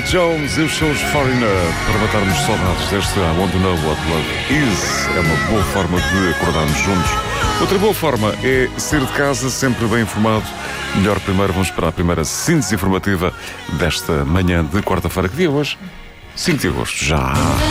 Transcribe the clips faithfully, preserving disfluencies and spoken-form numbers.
Jones e os seus Foreigner, para matarmos saudades desta I Want to Know What Love Is. É uma boa forma de acordarmos juntos. Outra boa forma é sair de casa sempre bem informado. Melhor, primeiro vamos para a primeira síntese informativa desta manhã de quarta-feira. Que dia é hoje? cinco de agosto, já.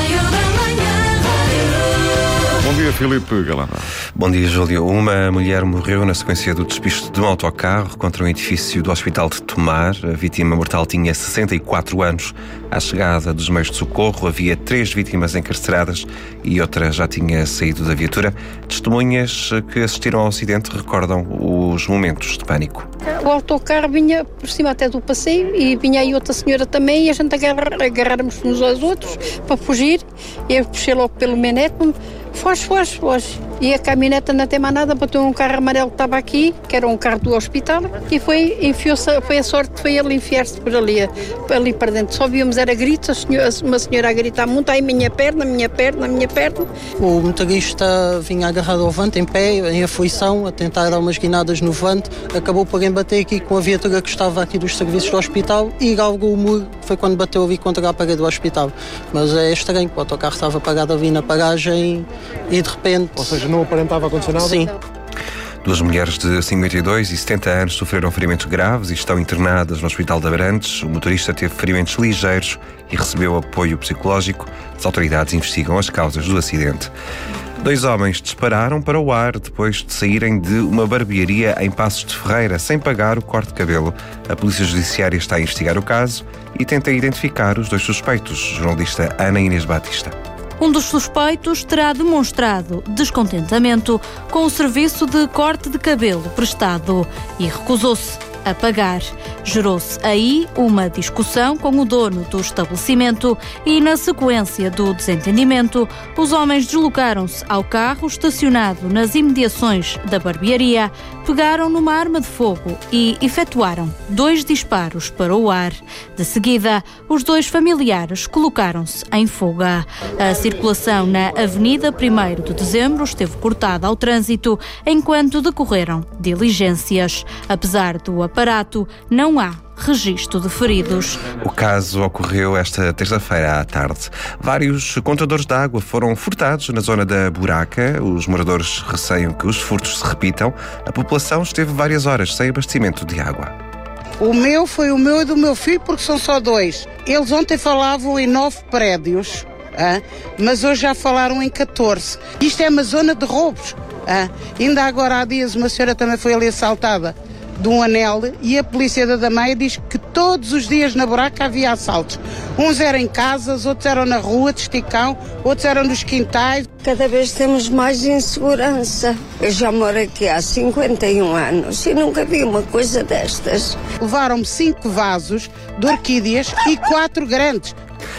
Bom dia, Filipe Galamba. Bom dia, Júlio. Uma mulher morreu na sequência do despiste de um autocarro contra um edifício do Hospital de Tomar. A vítima mortal tinha sessenta e quatro anos. À chegada dos meios de socorro, havia três vítimas encarceradas e outra já tinha saído da viatura. Testemunhas que assistiram ao acidente recordam os momentos de pânico. O autocarro vinha por cima até do passeio e vinha aí outra senhora também e a gente agarra, agarramos uns aos outros para fugir. Eu puxei logo pelo menete, foge, foge, foge. E a caminhoneta não tem mais nada, bateu um carro amarelo que estava aqui, que era um carro do hospital, e foi, enfiou-se, foi a sorte, foi ele enfiar-se por ali, ali para dentro. Só víamos, era gritos, a senhora, uma senhora a gritar muito, ai, minha perna, minha perna, minha perna. O motorista vinha agarrado ao volante, em pé, em aflição, a tentar dar umas guinadas no volante, acabou por embater aqui com a viatura que estava aqui dos serviços do hospital e galgou o muro, foi quando bateu ali contra a parede do hospital. Mas é estranho, o autocarro estava parado ali na paragem e de repente... Ou seja, não aparentava acontecer nada? Sim. Duas mulheres de cinquenta e dois e setenta anos sofreram ferimentos graves e estão internadas no Hospital de Abrantes. O motorista teve ferimentos ligeiros e recebeu apoio psicológico. As autoridades investigam as causas do acidente. Dois homens dispararam para o ar depois de saírem de uma barbearia em Passos de Ferreira sem pagar o corte de cabelo. A Polícia Judiciária está a investigar o caso e tenta identificar os dois suspeitos. Jornalista Ana Inês Batista. Um dos suspeitos terá demonstrado descontentamento com o serviço de corte de cabelo prestado e recusou-se a pagar. Gerou-se aí uma discussão com o dono do estabelecimento e, na sequência do desentendimento, os homens deslocaram-se ao carro estacionado nas imediações da barbearia, pegaram numa arma de fogo e efetuaram dois disparos para o ar. De seguida, os dois familiares colocaram-se em fuga. A circulação na Avenida primeiro de Dezembro esteve cortada ao trânsito enquanto decorreram diligências. Apesar do aparato, não há registro de feridos. O caso ocorreu esta terça-feira à tarde. Vários contadores de água foram furtados na zona da Buraca. Os moradores receiam que os furtos se repitam. A população esteve várias horas sem abastecimento de água. O meu foi o meu e do meu filho, porque são só dois. Eles ontem falavam em nove prédios, ah, mas hoje já falaram em catorze. Isto é uma zona de roubos. Ah. Ainda agora há dias uma senhora também foi ali assaltada de um anel e a polícia da Dameia diz que todos os dias na Buraca havia assaltos. Uns eram em casas, outros eram na rua de esticão, outros eram nos quintais. Cada vez temos mais insegurança. Eu já moro aqui há cinquenta e um anos e nunca vi uma coisa destas. Levaram-me cinco vasos de orquídeas e quatro grandes.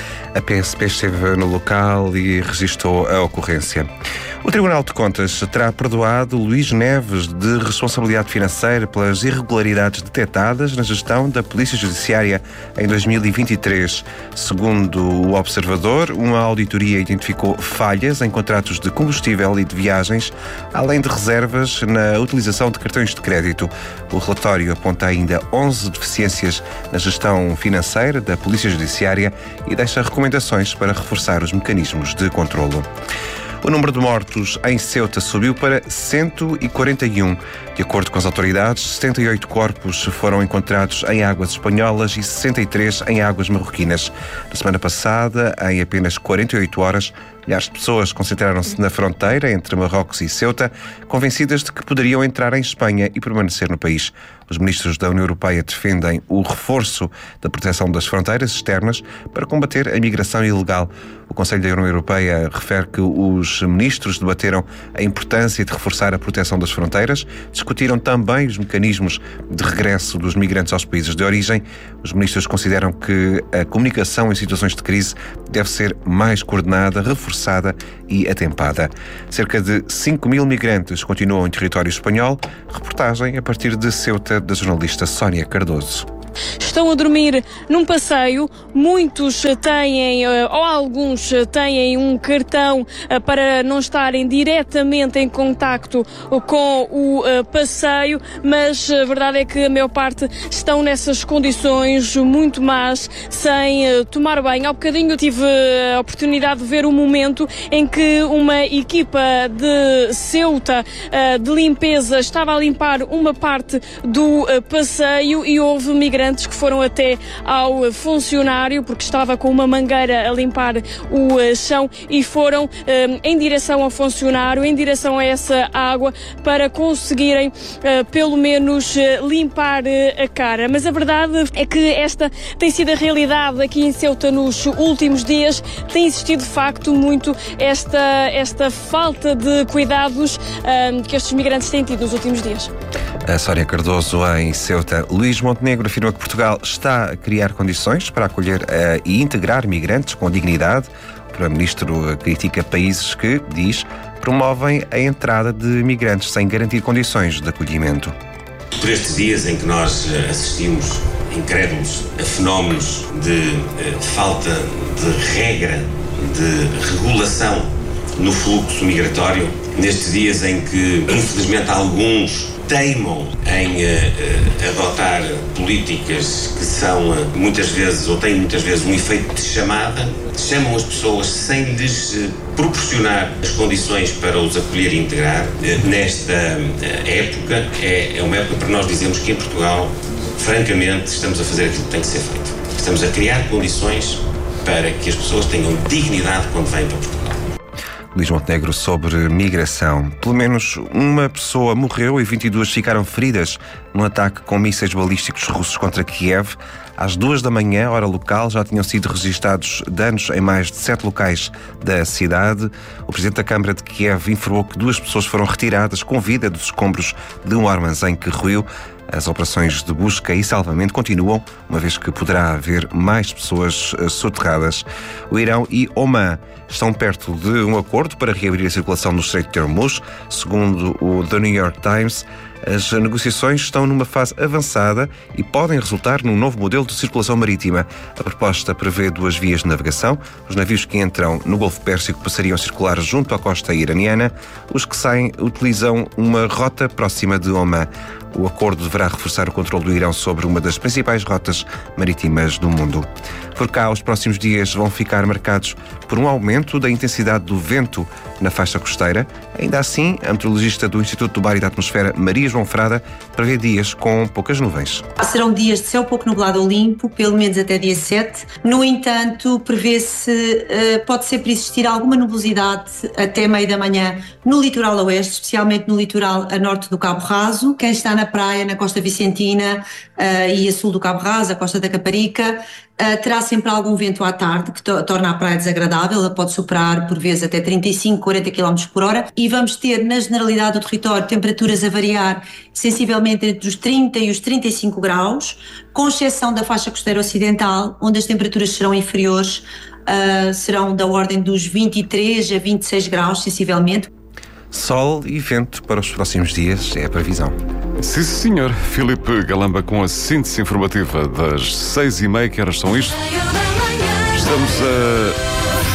A P S P esteve no local e registrou a ocorrência. O Tribunal de Contas terá perdoado Luís Neves de responsabilidade financeira pelas irregularidades detectadas na gestão da Polícia Judiciária em dois mil e vinte e três. Segundo o Observador, uma auditoria identificou falhas em contratos de combustível e de viagens, além de reservas na utilização de cartões de crédito. O relatório aponta ainda onze deficiências na gestão financeira da Polícia Judiciária e deixa recomendações para reforçar os mecanismos de controlo. O número de mortos em Ceuta subiu para cento e quarenta e um. De acordo com as autoridades, setenta e oito corpos foram encontrados em águas espanholas e sessenta e três em águas marroquinas. Na semana passada, em apenas quarenta e oito horas, milhares de pessoas concentraram-se na fronteira entre Marrocos e Ceuta, convencidas de que poderiam entrar em Espanha e permanecer no país. Os ministros da União Europeia defendem o reforço da proteção das fronteiras externas para combater a migração ilegal. O Conselho da União Europeia refere que os ministros debateram a importância de reforçar a proteção das fronteiras, discutiram também os mecanismos de regresso dos migrantes aos países de origem. Os ministros consideram que a comunicação em situações de crise deve ser mais coordenada, reforçada e atempada. Cerca de cinco mil migrantes continuam em território espanhol. Reportagem a partir de Ceuta, da jornalista Sónia Cardoso. Estão a dormir num passeio, muitos têm, ou alguns têm um cartão para não estarem diretamente em contacto com o passeio, mas a verdade é que a maior parte estão nessas condições muito más, sem tomar banho. Há bocadinho eu tive a oportunidade de ver um momento em que uma equipa de Ceuta de limpeza estava a limpar uma parte do passeio e houve migrantes que foram até ao funcionário porque estava com uma mangueira a limpar o chão e foram em direção ao funcionário, em direção a essa água para conseguirem pelo menos limpar a cara. Mas a verdade é que esta tem sido a realidade aqui em Ceuta nos últimos dias. Tem existido de facto muito esta, esta falta de cuidados um, que estes migrantes têm tido nos últimos dias. A Sónia Cardoso em Ceuta. Luís Montenegro afirma que Portugal está a criar condições para acolher uh, e integrar migrantes com dignidade. O Primeiro-Ministro critica países que, diz, promovem a entrada de migrantes sem garantir condições de acolhimento. Por estes dias em que nós assistimos, incrédulos, a fenómenos de uh, falta de regra, de regulação no fluxo migratório, nestes dias em que, infelizmente, alguns teimam em uh, uh, adotar políticas que são uh, muitas vezes, ou têm muitas vezes um efeito de chamada, chamam as pessoas sem lhes uh, proporcionar as condições para os acolher e integrar. Uh, nesta uh, época, é, é uma época para nós dizermos que em Portugal, francamente, estamos a fazer aquilo que tem que ser feito. Estamos a criar condições para que as pessoas tenham dignidade quando vêm para Portugal. Luís Montenegro sobre migração. Pelo menos uma pessoa morreu e vinte e duas ficaram feridas num ataque com mísseis balísticos russos contra Kiev. Às duas da manhã, hora local, já tinham sido registados danos em mais de sete locais da cidade. O Presidente da Câmara de Kiev informou que duas pessoas foram retiradas com vida dos escombros de um armazém que ruiu. As operações de busca e salvamento continuam, uma vez que poderá haver mais pessoas soterradas. O Irão e Omã estão perto de um acordo para reabrir a circulação no Estreito de Hormuz. Segundo o The New York Times, as negociações estão numa fase avançada e podem resultar num novo modelo de circulação marítima. A proposta prevê duas vias de navegação. Os navios que entram no Golfo Pérsico passariam a circular junto à costa iraniana. Os que saem utilizam uma rota próxima de Omã. O acordo deverá reforçar o controle do Irão sobre uma das principais rotas marítimas do mundo. Por cá, os próximos dias vão ficar marcados por um aumento da intensidade do vento na faixa costeira. Ainda assim, a meteorologista do Instituto do Mar e da Atmosfera, Maria João Frada, prevê dias com poucas nuvens. Serão dias de céu pouco nublado ou limpo, pelo menos até dia sete. No entanto, prevê-se, uh, pode sempre existir alguma nubosidade até meio da manhã no litoral oeste, especialmente no litoral a norte do Cabo Raso. Quem está na praia, na Costa Vicentina uh, e a sul do Cabo Raso, a Costa da Caparica, Uh, terá sempre algum vento à tarde que to- torna a praia desagradável. Ela pode superar por vezes até trinta e cinco, quarenta quilómetros por hora e vamos ter na generalidade do território temperaturas a variar sensivelmente entre os trinta e os trinta e cinco graus, com exceção da faixa costeira ocidental, onde as temperaturas serão inferiores, uh, serão da ordem dos vinte e três a vinte e seis graus sensivelmente. Sol e vento para os próximos dias é a previsão. Sim, senhor. Filipe Galamba com a síntese informativa das seis e meia. Que horas são isto? Estamos a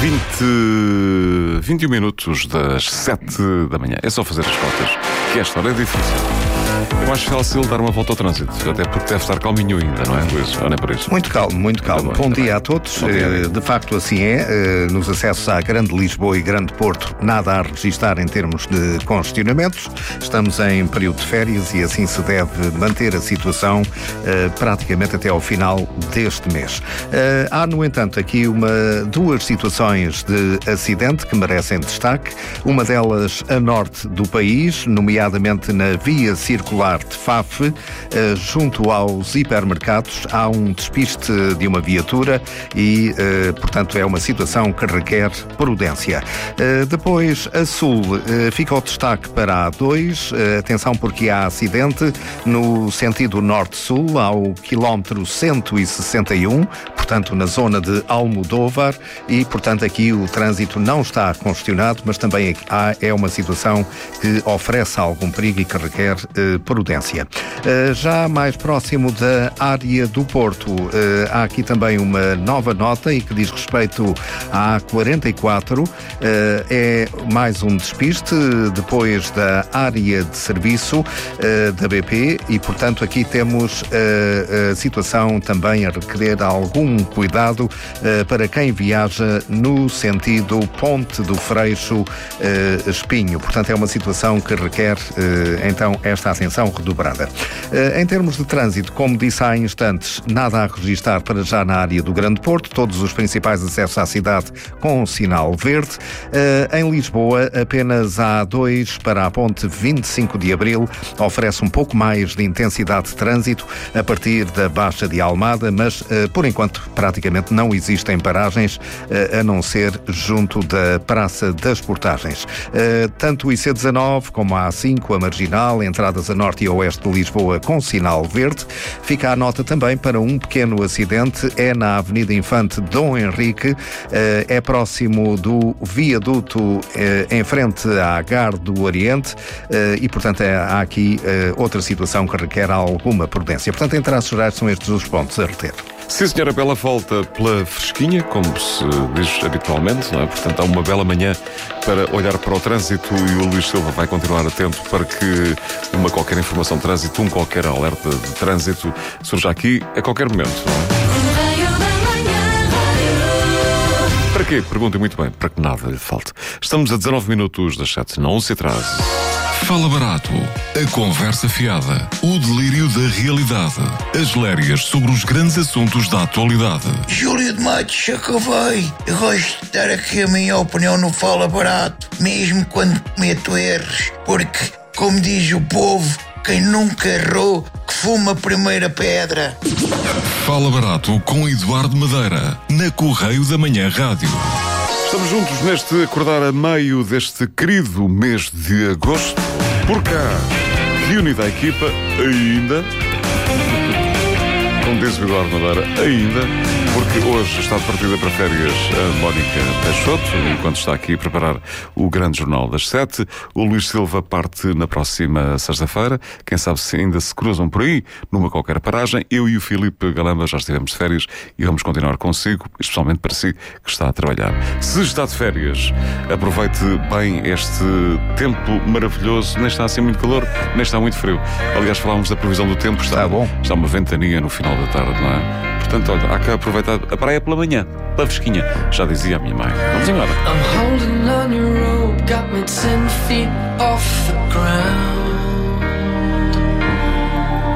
vinte, vinte e um minutos das sete da manhã. É só fazer as contas, que esta hora é difícil. É mais fácil dar uma volta ao trânsito, até porque deve estar calminho ainda, não é, Luís? Ou não é por isso? Muito calmo, muito calmo. Bom, bom dia a todos. Bom dia. De facto, assim é. Nos acessos à Grande Lisboa e Grande Porto, nada a registrar em termos de congestionamentos. Estamos em período de férias e assim se deve manter a situação praticamente até ao final deste mês. Há, no entanto, aqui uma, duas situações de acidente que merecem destaque. Uma delas a norte do país, nomeadamente na via circular de Faf, junto aos hipermercados. Há um despiste de uma viatura e, portanto, é uma situação que requer prudência. Depois, a sul, fica o destaque para a A dois. Atenção porque há acidente no sentido norte-sul, ao quilómetro cento e sessenta e um, portanto, na zona de Almodóvar, e, portanto, aqui o trânsito não está congestionado, mas também há, é uma situação que oferece algum perigo e que requer prudência. prudência. Uh, já mais próximo da área do Porto, uh, há aqui também uma nova nota e que diz respeito à A quarenta e quatro. Uh, é mais um despiste depois da área de serviço uh, da B P e, portanto, aqui temos uh, a situação também a requerer algum cuidado uh, para quem viaja no sentido Ponte do Freixo uh, Espinho. Portanto, é uma situação que requer, uh, então, esta atenção redobrada. Uh, em termos de trânsito, como disse há instantes, nada a registrar para já na área do Grande Porto, todos os principais acessos à cidade com sinal verde. Uh, em Lisboa, apenas a A dois para a ponte vinte e cinco de Abril oferece um pouco mais de intensidade de trânsito a partir da Baixa de Almada, mas uh, por enquanto praticamente não existem paragens, uh, a não ser junto da Praça das Portagens. Uh, tanto o I C dezanove como a A cinco, a Marginal, entradas a norte e a oeste de Lisboa com sinal verde. Fica a nota também para um pequeno acidente, é na Avenida Infante Dom Henrique, uh, é próximo do viaduto uh, em frente à Gare do Oriente uh, e, portanto, é, há aqui uh, outra situação que requer alguma prudência. Portanto, em traços gerais, são estes os pontos a reter. Sim, senhora, bela volta pela fresquinha, como se diz habitualmente, não é? Portanto, há uma bela manhã para olhar para o trânsito e o Luís Silva vai continuar atento para que uma qualquer informação de trânsito, um qualquer alerta de trânsito surja aqui a qualquer momento, não é? Para quê? Perguntem muito bem, para que nada lhe falte. Estamos a dezanove minutos das sete, não se atrase. Fala Barato, a conversa fiada, o delírio da realidade, as lérias sobre os grandes assuntos da atualidade. Júlio de Matos, acabei. Eu gosto de dar aqui a minha opinião no Fala Barato, mesmo quando cometo erros, porque, como diz o povo, quem nunca errou, que fuma a primeira pedra. Fala Barato com Eduardo Madeira, na Correio da Manhã Rádio. Estamos juntos neste acordar a meio deste querido mês de agosto. Por cá, reunida a equipa, ainda, como diz o Eduardo Madeira, ainda, porque hoje está de partida para férias a Mónica Peixoto, enquanto está aqui a preparar o grande jornal das sete. O Luís Silva parte na próxima sexta-feira. Quem sabe se ainda se cruzam por aí, numa qualquer paragem. Eu e o Filipe Galamba já estivemos de férias e vamos continuar consigo, especialmente para si que está a trabalhar. Se está de férias, aproveite bem este tempo maravilhoso. Nem está assim muito calor, nem está muito frio. Aliás, falámos da previsão do tempo. Está, está bom. Está uma ventania no final da tarde, não é? Portanto, olha, há que aproveitar a praia pela manhã, pela fresquinha, já dizia a minha mãe. Vamos embora. I'm holding on your rope, got me ten feet off the ground.